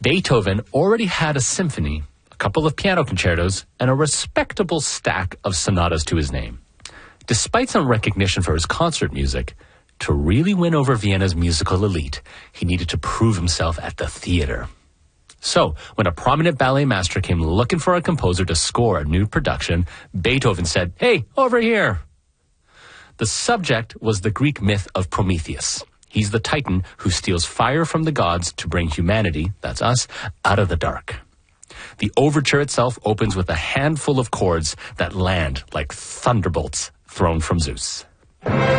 Beethoven already had a symphony, a couple of piano concertos, and a respectable stack of sonatas to his name. Despite some recognition for his concert music, to really win over Vienna's musical elite, he needed to prove himself at the theater. So, when a prominent ballet master came looking for a composer to score a new production, Beethoven said, "Hey, over here!" The subject was the Greek myth of Prometheus. He's the Titan who steals fire from the gods to bring humanity, that's us, out of the dark. The overture itself opens with a handful of chords that land like thunderbolts thrown from Zeus.